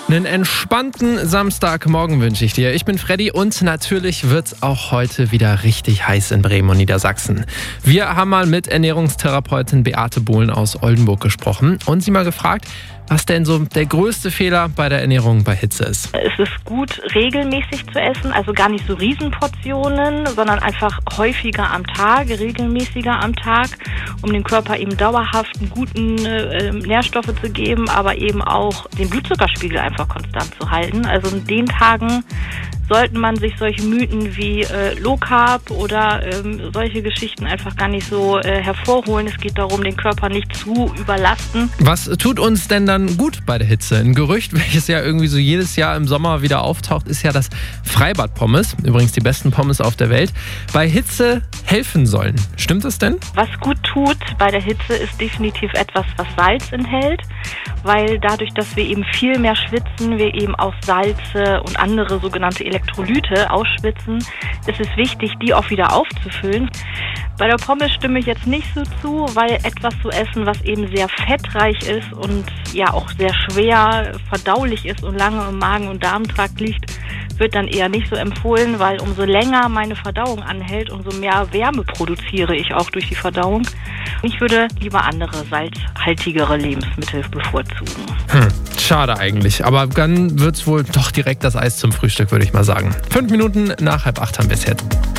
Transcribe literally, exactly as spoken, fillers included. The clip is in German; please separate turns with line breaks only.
Einen entspannten Samstagmorgen wünsche ich dir. Ich bin Freddy und natürlich wird es auch heute wieder richtig heiß in Bremen und Niedersachsen. Wir haben mal mit Ernährungstherapeutin Beate Bohlen aus Oldenburg gesprochen und sie mal gefragt, was denn so der größte Fehler bei der Ernährung bei Hitze ist.
Es ist gut, regelmäßig zu essen, also gar nicht so Riesenportionen, sondern einfach häufiger am Tag, regelmäßiger am Tag, um dem Körper eben dauerhaft einen guten äh, Nährstoffe zu geben, aber eben auch den Blutzuckerspiegel einfach konstant zu halten. Also in den Tagen sollten man sich solche Mythen wie äh, Low Carb oder ähm, solche Geschichten einfach gar nicht so äh, hervorholen. Es geht darum, den Körper nicht zu überlasten.
Was tut uns denn dann gut bei der Hitze? Ein Gerücht, welches ja irgendwie so jedes Jahr im Sommer wieder auftaucht, ist ja das Freibad-Pommes. Übrigens die besten Pommes auf der Welt. Bei Hitze helfen sollen. Stimmt das denn?
Was gut tut bei der Hitze ist definitiv etwas, was Salz enthält, weil dadurch, dass wir eben viel mehr schwitzen, wir eben auch Salze und andere sogenannte Elektrolyte ausschwitzen, ist es wichtig, die auch wieder aufzufüllen. Bei der Pommes stimme ich jetzt nicht so zu, weil etwas zu essen, was eben sehr fettreich ist und ja auch sehr schwer verdaulich ist und lange im Magen- und Darmtrakt liegt, wird dann eher nicht so empfohlen, weil umso länger meine Verdauung anhält, umso mehr Wärme produziere ich auch durch die Verdauung. Ich würde lieber andere salzhaltigere Lebensmittel bevorzugen.
Hm, schade eigentlich. Aber dann wird es wohl doch direkt das Eis zum Frühstück, würde ich mal sagen. Fünf Minuten nach halb acht haben wir es jetzt.